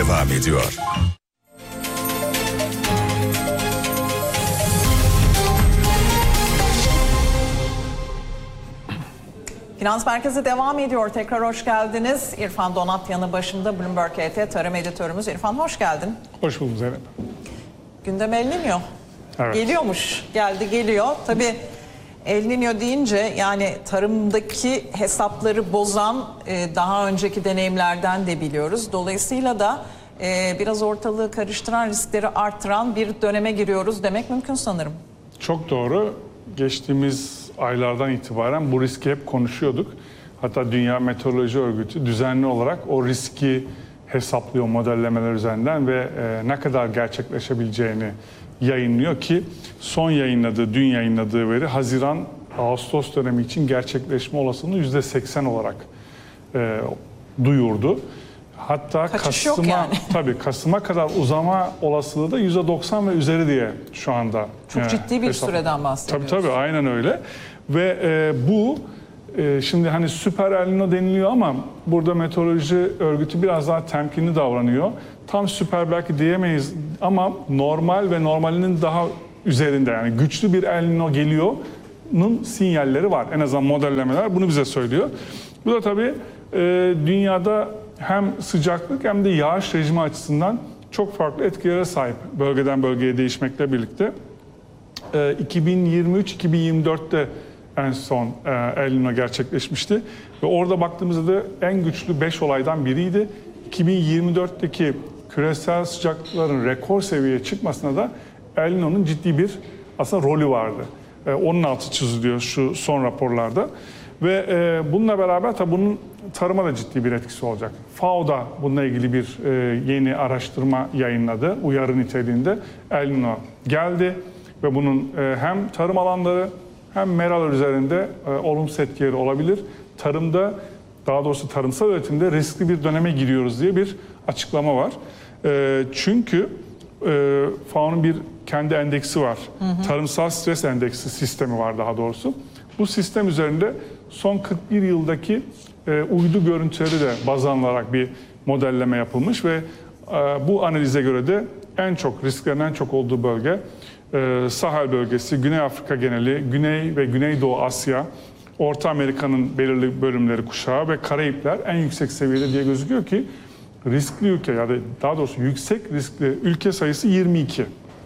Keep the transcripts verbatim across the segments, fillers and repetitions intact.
devam ediyor. Finans Merkezi devam ediyor. Tekrar hoş geldiniz. İrfan Donat yanı başımda, Bloomberg E T tarım editörümüz. İrfan hoş geldin. Hoş bulduk Zeynep. Gündem El Niño. Evet. Geliyormuş. Geldi geliyor. Tabii El Niño deyince yani tarımdaki hesapları bozan daha önceki deneyimlerden de biliyoruz. Dolayısıyla da biraz ortalığı karıştıran, riskleri arttıran bir döneme giriyoruz demek mümkün sanırım. Çok doğru. Geçtiğimiz aylardan itibaren bu riski hep konuşuyorduk. Hatta Dünya Meteoroloji Örgütü düzenli olarak o riski hesaplıyor modellemeler üzerinden ve e, ne kadar gerçekleşebileceğini yayınlıyor ki son yayınladığı, dün yayınladığı veri Haziran-Ağustos dönemi için gerçekleşme olasılığını yüzde seksen olarak e, duyurdu. Hatta Kaçış Kasım'a, yani. tabii Kasım'a kadar uzama olasılığı da yüzde doksan ve üzeri diye şu anda. Çok e, ciddi bir hesap. süreden bahsediyoruz. Tabii tabii aynen öyle. Ve e, bu e, şimdi hani süper El Niño deniliyor ama burada meteoroloji örgütü biraz daha temkinli davranıyor. Tam süper belki diyemeyiz ama normal ve normalinin daha üzerinde, yani güçlü bir El Niño geliyor'nun sinyalleri var. En azından modellemeler bunu bize söylüyor. Bu da tabii e, dünyada hem sıcaklık hem de yağış rejimi açısından çok farklı etkilere sahip, bölgeden bölgeye değişmekle birlikte. E, iki bin yirmi üç iki bin yirmi dört'te en son e, El Niño gerçekleşmişti ve orada baktığımızda da en güçlü beş olaydan biriydi. iki bin yirmi dört'teki küresel sıcaklıkların rekor seviyeye çıkmasına da El Niño'nun ciddi bir aslında rolü vardı. E, onun altı çiziliyor şu son raporlarda ve e, bununla beraber tabii bunun tarıma da ciddi bir etkisi olacak. F A O da bununla ilgili bir e, yeni araştırma yayınladı. Uyarı niteliğinde El Niño geldi ve bunun e, hem tarım alanları hem meralar üzerinde e, olumsuz etkileri olabilir. Tarımda, daha doğrusu tarımsal üretimde riskli bir döneme giriyoruz diye bir açıklama var. E, çünkü e, F A O'nun bir kendi endeksi var. Hı hı. Tarımsal stres endeksi sistemi var daha doğrusu. Bu sistem üzerinde son kırk bir yıldaki e, uydu görüntüleri de baz alınarak bir modelleme yapılmış ve e, bu analize göre de en çok risklerin en çok olduğu bölge e, Sahel bölgesi, Güney Afrika geneli, Güney ve Güneydoğu Asya, Orta Amerika'nın belirli bölümleri, kuşağı ve Karayipler en yüksek seviyede diye gözüküyor ki riskli ülke, ya da daha doğrusu yüksek riskli ülke sayısı yirmi iki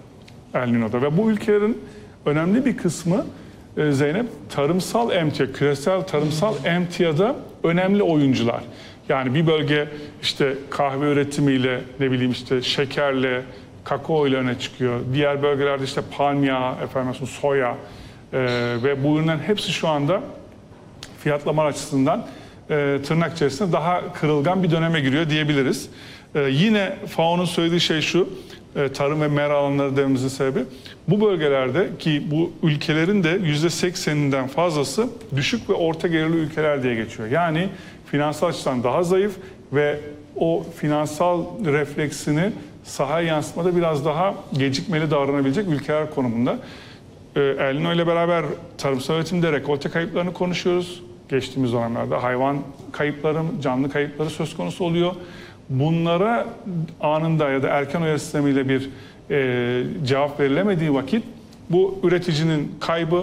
El Niño'da ve bu ülkelerin önemli bir kısmı e, Zeynep tarımsal emtia, küresel tarımsal emtiada önemli oyuncular. Yani bir bölge işte kahve üretimiyle, ne bileyim işte şekerle, kakao ile öne çıkıyor. Diğer bölgelerde işte palm yağı, efendim soya e, ve bu ürünlerin hepsi şu anda fiyatlama açısından e, tırnak içerisinde daha kırılgan bir döneme giriyor diyebiliriz. E, yine F A O'nun söylediği şey şu, e, tarım ve mera alanları dememizin sebebi bu bölgelerde ki bu ülkelerin de yüzde sekseninden fazlası düşük ve orta gelirli ülkeler diye geçiyor. Yani finansal açıdan daha zayıf ve o finansal refleksini sahaya yansıtmada biraz daha gecikmeli davranabilecek ülkeler konumunda. Ee, El Niño ile beraber tarımsal üretimde rekolte kayıplarını konuşuyoruz. Geçtiğimiz dönemlerde hayvan kayıpları, canlı kayıpları söz konusu oluyor. Bunlara anında ya da erken uyarı sistemiyle bir e, cevap verilemediği vakit bu üreticinin kaybı,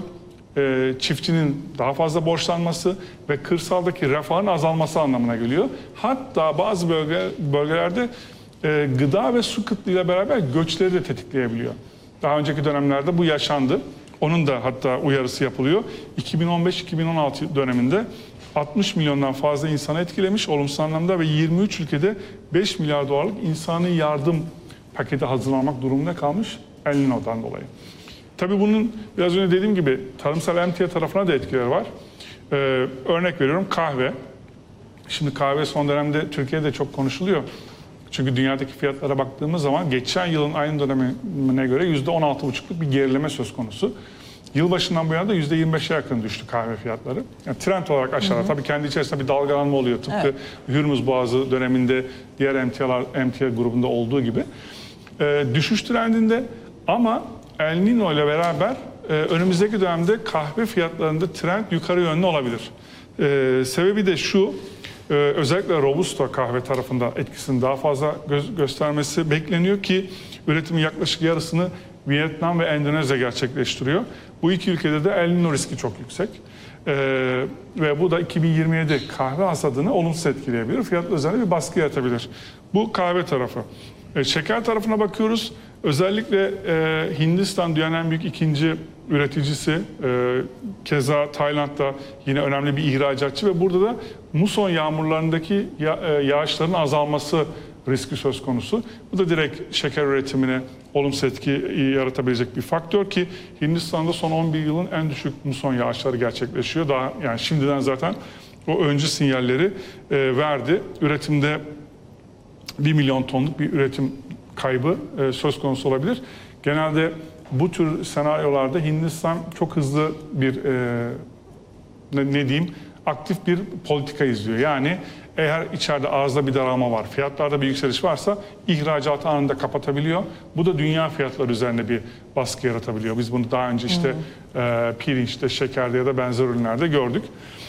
e, çiftçinin daha fazla borçlanması ve kırsaldaki refahın azalması anlamına geliyor. Hatta bazı bölge, bölgelerde e, gıda ve su kıtlığıyla beraber göçleri de tetikleyebiliyor. Daha önceki dönemlerde bu yaşandı. Onun da hatta uyarısı yapılıyor. iki bin on beş iki bin on altı döneminde altmış milyondan fazla insanı etkilemiş olumsuz anlamda ve yirmi üç ülkede beş milyar dolarlık insani yardım paketi hazırlamak durumunda kalmış El Niño'dan dolayı. Tabii bunun biraz önce dediğim gibi tarımsal emtia tarafına da etkileri var. Ee, örnek veriyorum kahve. Şimdi kahve son dönemde Türkiye'de çok konuşuluyor. Çünkü dünyadaki fiyatlara baktığımız zaman geçen yılın aynı dönemine göre yüzde on altı buçukluk bir gerileme söz konusu. Yılbaşından bu yana da yüzde yirmi beşe yakın düştü kahve fiyatları. Yani trend olarak aşağıda. Hı hı. Tabii kendi içerisinde bir dalgalanma oluyor. Tıpkı evet. Hürmüz Boğazı döneminde diğer emtialar, emtia grubunda olduğu gibi. Ee, düşüş trendinde ama El Niño ile beraber e, önümüzdeki dönemde kahve fiyatlarında trend yukarı yönlü olabilir. Ee, sebebi de şu, Ee, özellikle Robusta kahve tarafında etkisini daha fazla gö- göstermesi bekleniyor ki üretimin yaklaşık yarısını Vietnam ve Endonezya gerçekleştiriyor. Bu iki ülkede de El Niño riski çok yüksek. Ee, ve bu da iki bin yirmi yedi kahve hasadını olumsuz etkileyebilir. Fiyatlar üzerine bir baskı yaratabilir. Bu kahve tarafı. Ee, şeker tarafına bakıyoruz. Özellikle e, Hindistan dünyanın en büyük ikinci üreticisi. E, keza Tayland'da yine önemli bir ihracatçı ve burada da muson yağmurlarındaki ya, e, yağışların azalması riski söz konusu. Bu da direkt şeker üretimine olumsuz etki yaratabilecek bir faktör ki Hindistan'da son on bir yılın en düşük muson yağışları gerçekleşiyor. Daha yani şimdiden zaten o öncü sinyalleri e, verdi. Üretimde bir milyon tonluk bir üretim kaybı e, söz konusu olabilir. Genelde bu tür senaryolarda Hindistan çok hızlı bir e, ne, ne diyeyim aktif bir politika izliyor. Yani eğer içeride ağızda bir daralma var, fiyatlarda bir yükseliş varsa ihracatı anında kapatabiliyor. Bu da dünya fiyatları üzerine bir baskı yaratabiliyor. Biz bunu daha önce işte e, pirinçte, şekerde ya da benzer ürünlerde gördük.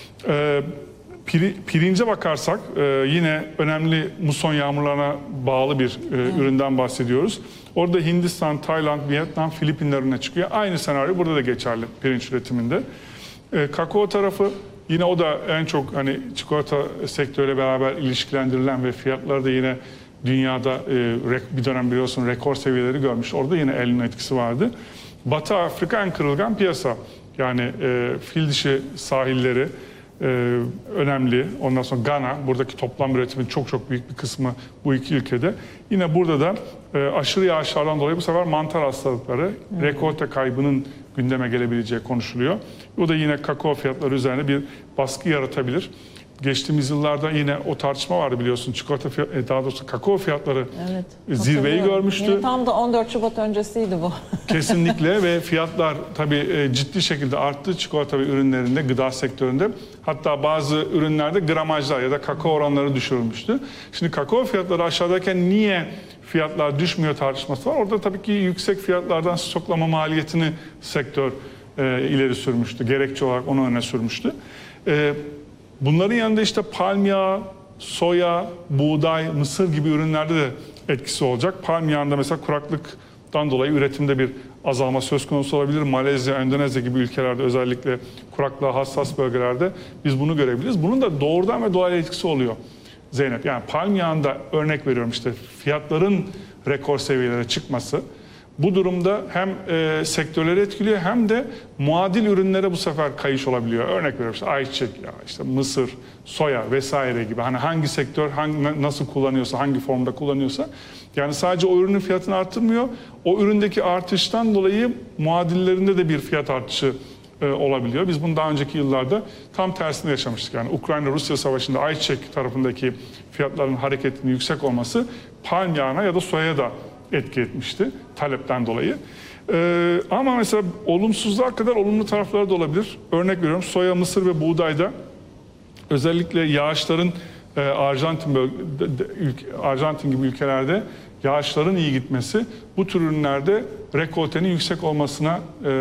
E, piri, pirince bakarsak e, yine önemli muson yağmurlarına bağlı bir e, üründen bahsediyoruz. Orada Hindistan, Tayland, Vietnam, Filipinler önüne çıkıyor. Aynı senaryo burada da geçerli pirinç üretiminde. E, kakao tarafı yine o da en çok hani çikolata sektörüyle beraber ilişkilendirilen ve fiyatları da yine dünyada e, bir dönem biliyorsun rekor seviyeleri görmüş. Orada yine elinin etkisi vardı. Batı Afrika en kırılgan piyasa. Yani e, fil dişi sahilleri e, önemli. Ondan sonra Gana, buradaki toplam üretimin çok çok büyük bir kısmı bu iki ülkede. Yine burada da e, aşırı yağışlardan dolayı bu sefer mantar hastalıkları, hmm. rekolte kaybının gündeme gelebileceği konuşuluyor. O da yine kakao fiyatları üzerine bir baskı yaratabilir. Geçtiğimiz yıllarda yine o tartışma vardı biliyorsun. Çikolata fiyat, daha doğrusu kakao fiyatları evet, zirveyi görmüştü. Yine tam da on dört Şubat öncesiydi bu. Kesinlikle ve fiyatlar tabii ciddi şekilde arttı çikolata ve ürünlerinde, gıda sektöründe. Hatta bazı ürünlerde gramajlar ya da kakao oranları düşürülmüştü. Şimdi kakao fiyatları aşağıdayken niye fiyatlar düşmüyor tartışması var. Orada tabii ki yüksek fiyatlardan stoklama maliyetini sektör e, ileri sürmüştü. Gerekçe olarak onu öne sürmüştü. E, bunların yanında işte palm yağı, soya, buğday, mısır gibi ürünlerde de etkisi olacak. Palm yağında mesela kuraklıktan dolayı üretimde bir azalma söz konusu olabilir. Malezya, Endonezya gibi ülkelerde özellikle kuraklığa hassas bölgelerde biz bunu görebiliriz. Bunun da doğrudan ve dolaylı etkisi oluyor. Zeynep, yani palm yağında örnek veriyorum işte fiyatların rekor seviyelere çıkması bu durumda hem e, sektörleri etkiliyor hem de muadil ürünlere bu sefer kayış olabiliyor. Örnek veriyorum işte ayçiçek yağı, işte mısır, soya vesaire gibi hani hangi sektör hangi, nasıl kullanıyorsa, hangi formda kullanıyorsa yani sadece o ürünün fiyatını arttırmıyor. O üründeki artıştan dolayı muadillerinde de bir fiyat artışı olabiliyor. Biz bunu daha önceki yıllarda tam tersini yaşamıştık. Yani Ukrayna-Rusya savaşında ayçiçek tarafındaki fiyatların hareketinin yüksek olması palm yağına ya da soyaya da etki etmişti talepten dolayı. Ee, ama mesela olumsuzluğa kadar olumlu tarafları da olabilir. Örnek veriyorum soya, mısır ve buğdayda özellikle yağışların e, Arjantin, bölge, de, de, ülke, Arjantin gibi ülkelerde yağışların iyi gitmesi bu tür ürünlerde rekoltenin yüksek olmasına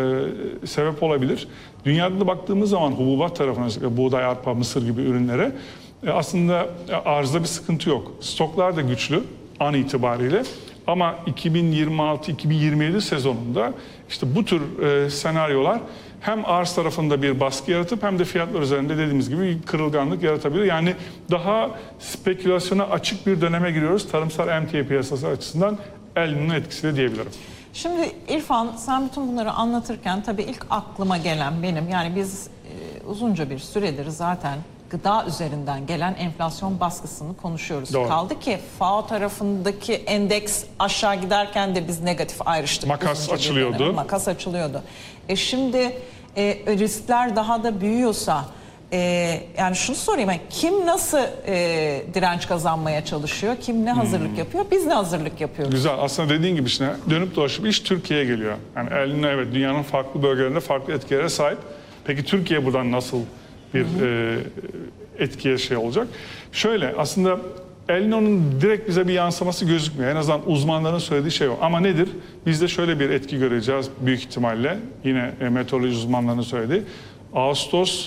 e, sebep olabilir. Dünyada da baktığımız zaman hububat tarafına, buğday, arpa, mısır gibi ürünlere e, aslında arzda bir sıkıntı yok. Stoklar da güçlü an itibariyle. Ama iki bin yirmi altı iki bin yirmi yedi sezonunda işte bu tür e, senaryolar hem arz tarafında bir baskı yaratıp hem de fiyatlar üzerinde dediğimiz gibi bir kırılganlık yaratabilir. Yani daha spekülasyona açık bir döneme giriyoruz. Tarımsal emtia piyasası açısından El Niño etkisiyle diyebilirim. Şimdi İrfan sen bütün bunları anlatırken tabii ilk aklıma gelen benim yani biz e, uzunca bir süredir zaten gıda üzerinden gelen enflasyon baskısını konuşuyoruz. Doğru. Kaldı ki F A O tarafındaki endeks aşağı giderken de biz negatif ayrıştık. Makas açılıyordu. Makas açılıyordu. E şimdi e, riskler daha da büyüyorsa e, yani şunu sorayım yani kim nasıl e, direnç kazanmaya çalışıyor? Kim ne hazırlık hmm. yapıyor? Biz ne hazırlık yapıyoruz? Güzel. Aslında dediğin gibi işte dönüp dolaşıp iş Türkiye'ye geliyor. Yani El Niño evet dünyanın farklı bölgelerinde farklı etkilere sahip. Peki Türkiye buradan nasıl bir e, etkiye şey olacak? Şöyle aslında El Niño'nun direkt bize bir yansıması gözükmüyor. En azından uzmanların söylediği şey o. Ama nedir? Biz de şöyle bir etki göreceğiz büyük ihtimalle. Yine e, meteoroloji uzmanlarının söylediği. Ağustos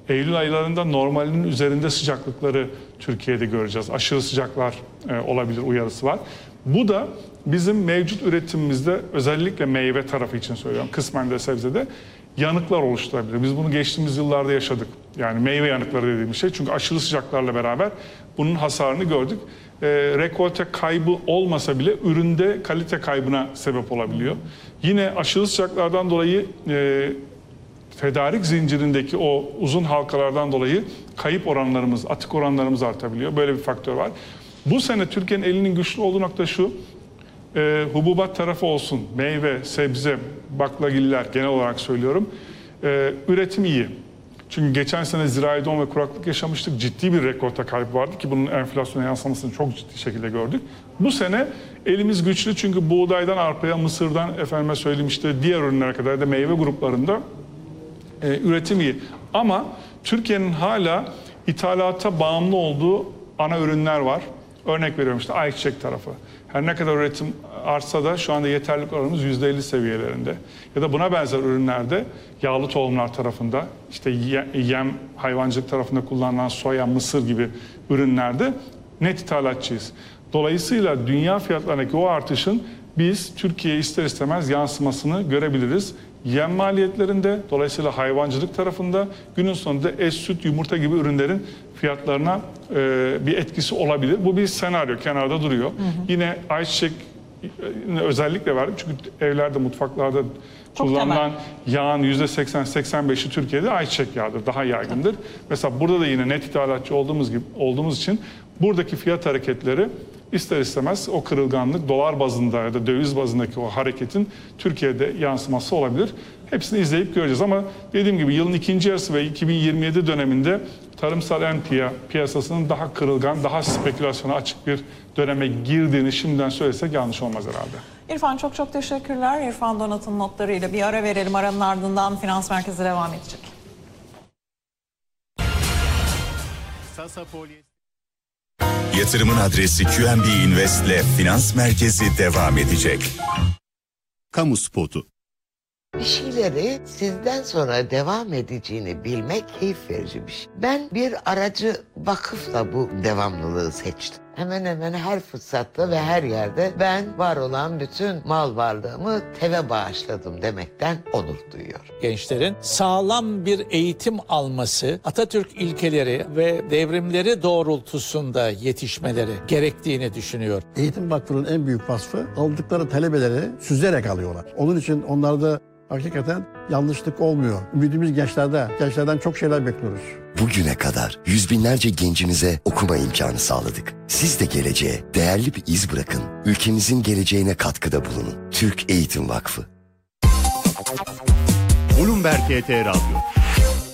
Eylül aylarında normalinin üzerinde sıcaklıkları Türkiye'de göreceğiz. Aşırı sıcaklar e, olabilir uyarısı var. Bu da bizim mevcut üretimimizde, özellikle meyve tarafı için söylüyorum, kısmen de sebzede yanıklar oluşturabilir. Biz bunu geçtiğimiz yıllarda yaşadık. Yani meyve yanıkları dediğimiz şey. Çünkü aşırı sıcaklarla beraber bunun hasarını gördük. E, rekolte kaybı olmasa bile üründe kalite kaybına sebep olabiliyor. Yine aşırı sıcaklardan dolayı e, tedarik zincirindeki o uzun halkalardan dolayı kayıp oranlarımız, atık oranlarımız artabiliyor. Böyle bir faktör var. Bu sene Türkiye'nin elinin güçlü olduğu nokta şu, e, hububat tarafı olsun, meyve, sebze, baklagiller genel olarak söylüyorum, e, üretim iyi. Çünkü geçen sene zirai don ve kuraklık yaşamıştık. Ciddi bir rekolte kaybı vardı ki bunun enflasyona yansımasını çok ciddi şekilde gördük. Bu sene elimiz güçlü çünkü buğdaydan arpaya, mısırdan efendime söyleyeyim işte diğer ürünlere kadar da meyve gruplarında e, üretim iyi. Ama Türkiye'nin hala ithalata bağımlı olduğu ana ürünler var. Örnek veriyorum işte ayçiçek tarafı. Her ne kadar üretim artsa da şu anda yeterlilik oranımız yüzde elli seviyelerinde. Ya da buna benzer ürünlerde yağlı tohumlar tarafında, işte yem hayvancılık tarafında kullanılan soya, mısır gibi ürünlerde net ithalatçıyız. Dolayısıyla dünya fiyatlarındaki o artışın biz Türkiye'ye ister istemez yansımasını görebiliriz. Yem maliyetlerinde, dolayısıyla hayvancılık tarafında günün sonunda et, süt, yumurta gibi ürünlerin fiyatlarına e, bir etkisi olabilir. Bu bir senaryo, kenarda duruyor. Hı hı. Yine ayçiçek özellikle verdim çünkü evlerde, mutfaklarda çok kullanılan temel yağın yüzde seksen seksen beşi Türkiye'de ayçiçek yağıdır, daha yaygındır. Tabii. Mesela burada da yine net ithalatçı olduğumuz gibi olduğumuz için buradaki fiyat hareketleri ister istemez o kırılganlık dolar bazında ya da döviz bazındaki o hareketin Türkiye'de yansıması olabilir. Hepsini izleyip göreceğiz ama dediğim gibi yılın ikinci yarısı ve iki bin yirmi yedi döneminde tarımsal emtia piyasasının daha kırılgan, daha spekülasyona açık bir döneme girdiğini şimdiden söylesek yanlış olmaz herhalde. İrfan çok çok teşekkürler. İrfan Donat'ın notlarıyla bir ara verelim. Aranın ardından Finans Merkezi devam edecek. Yatırımın adresi Q N B Invest ile Finans Merkezi devam edecek. Kamu spotu. Bir şeyleri sizden sonra devam edeceğini bilmek keyif verici bir şey. Ben bir aracı vakıfla bu devamlılığı seçtim. Hemen hemen her fırsatta ve her yerde ben var olan bütün mal varlığımı TEV'e bağışladım demekten onur duyuyorum. Gençlerin sağlam bir eğitim alması, Atatürk ilkeleri ve devrimleri doğrultusunda yetişmeleri gerektiğini düşünüyor. Eğitim Vakfı'nın en büyük vasfı aldıkları talebeleri süzerek alıyorlar. Onun için onlarda hakikaten yanlışlık olmuyor. Ümidimiz gençlerde. Gençlerden çok şeyler bekliyoruz. Bugüne kadar yüz binlerce gencimize okuma imkanı sağladık. Siz de geleceğe değerli bir iz bırakın. Ülkemizin geleceğine katkıda bulunun. Türk Eğitim Vakfı. Bloomberg T R Radyo.